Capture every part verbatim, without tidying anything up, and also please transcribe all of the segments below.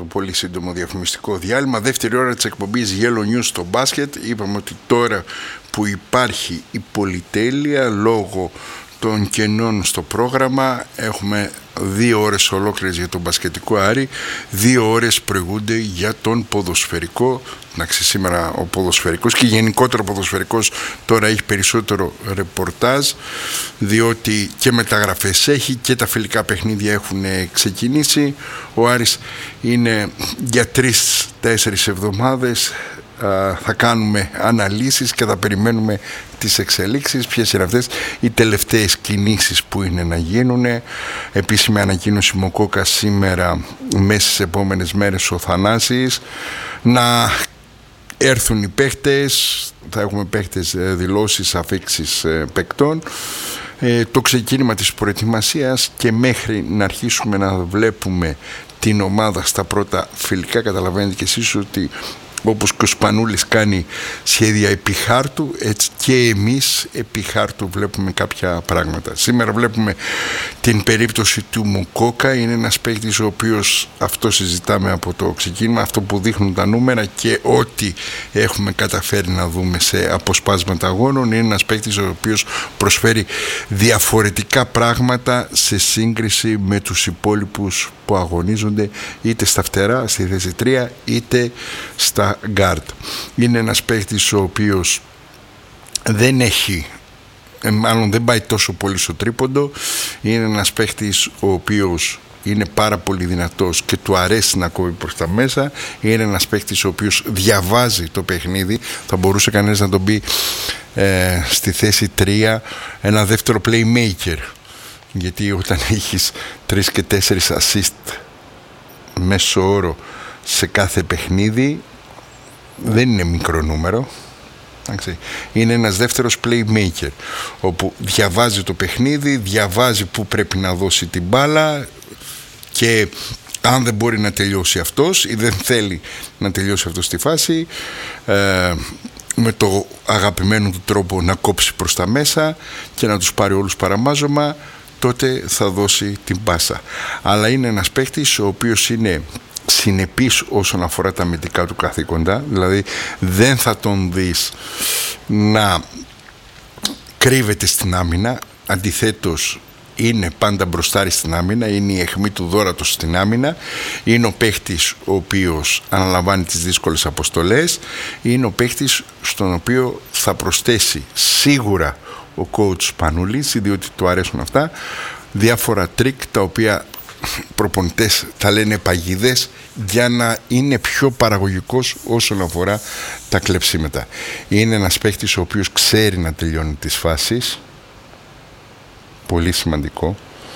πολύ σύντομο διαφημιστικό διάλειμμα. Δεύτερη ώρα της εκπομπής Yellow News στο μπάσκετ. Είπαμε ότι τώρα που υπάρχει η πολυτέλεια λόγω των κενών στο πρόγραμμα, έχουμε δύο ώρες ολόκληρες για τον μπασκετικό Άρη, δύο ώρες προηγούνται για τον ποδοσφαιρικό. Εντάξει, σήμερα ο ποδοσφαιρικός και γενικότερα ο ποδοσφαιρικός τώρα έχει περισσότερο ρεπορτάζ, διότι και μεταγραφές έχει και τα φιλικά παιχνίδια έχουν ξεκινήσει. Ο Άρης είναι για τρεις-τέσσερις εβδομάδες, θα κάνουμε αναλύσεις και θα περιμένουμε τις εξελίξεις, ποιες είναι αυτές οι τελευταίες κινήσεις που είναι να γίνουν. Επίσημη ανακοίνωση Μοκόκα σήμερα, μέσα στις επόμενες μέρες ο Θανάσης, να έρθουν οι παίχτες, θα έχουμε παίχτες δηλώσεις, αφήξεις παικτών, ε, το ξεκίνημα της προετοιμασίας και μέχρι να αρχίσουμε να βλέπουμε την ομάδα στα πρώτα φιλικά. Καταλαβαίνετε και εσείς ότι όπως και ο Σπανούλης κάνει σχέδια επί χάρτου, έτσι και εμείς επί χάρτου βλέπουμε κάποια πράγματα. Σήμερα βλέπουμε την περίπτωση του Μουκόκα. Είναι ένας παίκτης ο οποίος, αυτό συζητάμε από το ξεκίνημα, αυτό που δείχνουν τα νούμερα και ό,τι έχουμε καταφέρει να δούμε σε αποσπάσματα αγώνων, είναι ένας παίκτης ο οποίος προσφέρει διαφορετικά πράγματα σε σύγκριση με τους υπόλοιπους που αγωνίζονται είτε στα φτερά, στη θέση τρία, είτε στα γκάρτ. Είναι ένας παίκτης ο οποίος δεν έχει, μάλλον δεν πάει τόσο πολύ στο τρίποντο. Είναι ένας παίκτης ο οποίος είναι πάρα πολύ δυνατός και του αρέσει να κόβει προς τα μέσα. Είναι ένας παίκτης ο οποίος διαβάζει το παιχνίδι. Θα μπορούσε κανένας να τον πει ε, στη θέση τρία ένα δεύτερο playmaker, γιατί όταν έχεις τρεις και τέσσερις assist μέσο όρο σε κάθε παιχνίδι, δεν είναι μικρό νούμερο. Είναι ένας δεύτερος playmaker, όπου διαβάζει το παιχνίδι, διαβάζει που πρέπει να δώσει την μπάλα, και αν δεν μπορεί να τελειώσει αυτός ή δεν θέλει να τελειώσει αυτό στη φάση, ε, με το αγαπημένο του τρόπο να κόψει προς τα μέσα και να τους πάρει όλους παραμάζωμα, τότε θα δώσει την πάσα. Αλλά είναι ένας παίκτης ο οποίος είναι συνεπής όσον αφορά τα αμυντικά του καθήκοντα, δηλαδή δεν θα τον δεις να κρύβεται στην άμυνα, αντιθέτως είναι πάντα μπροστάρι στην άμυνα, είναι η αιχμή του δώρατος στην άμυνα, είναι ο παίχτης ο οποίος αναλαμβάνει τις δύσκολες αποστολές, είναι ο παίχτης στον οποίο θα προσθέσει σίγουρα ο coach Σπανούλης, διότι του αρέσουν αυτά, διάφορα τρίκ τα οποία προπονητές τα λένε παγίδες, για να είναι πιο παραγωγικός όσον αφορά τα κλεψίματα. Είναι ένας παίχτης ο οποίος ξέρει να τελειώνει τις φάσεις, πολύ σημαντικό.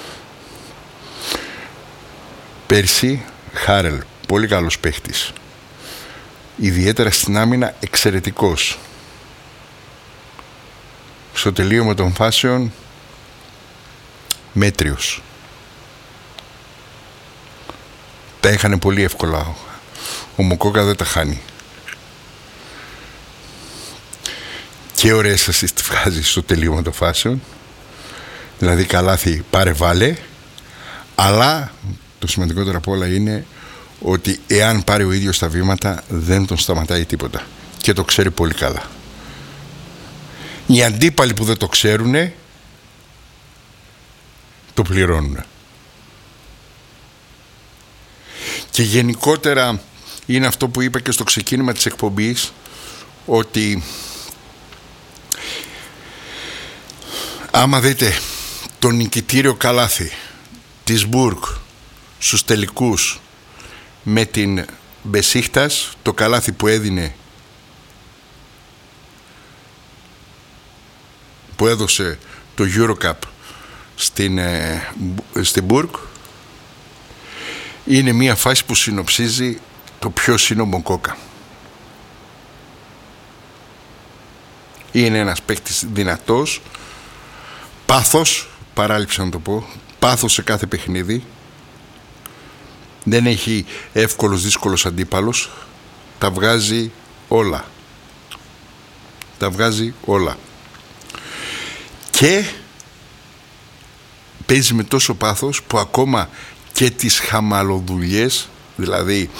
Πέρσι Χάρελ, πολύ καλός παίχτης, ιδιαίτερα στην άμυνα εξαιρετικός. Στο τελείωμα των φάσεων μέτριος. Τα έχανε πολύ εύκολα. Ο Μοκόκα δεν τα χάνει. Και ωραίες assist βγάζει στο τελείωμα των φάσεων. Δηλαδή καλάθι πάρε βάλε. Αλλά το σημαντικότερο από όλα είναι ότι εάν πάρει ο ίδιος τα βήματα, δεν τον σταματάει τίποτα. Και το ξέρει πολύ καλά. Οι αντίπαλοι που δεν το ξέρουνε, το πληρώνουν. Και γενικότερα είναι αυτό που είπα και στο ξεκίνημα της εκπομπής, ότι άμα δείτε το νικητήριο καλάθι της Μπουργκ στους τελικούς με την Μπεσίχτας, το καλάθι που έδινε, που έδωσε το Eurocup στην, ε, στην Μπουργκ, είναι μια φάση που συνοψίζει το ποιος είναι ο Μοκόκα. Είναι ένας παίκτης δυνατός, πάθος, παράλειψα να το πω, πάθος σε κάθε παιχνίδι, δεν έχει εύκολος δύσκολος αντίπαλος, τα βγάζει όλα. Τα βγάζει όλα. Και παίζει με τόσο πάθος που ακόμα και τις χαμαλοδουλειές, δηλαδή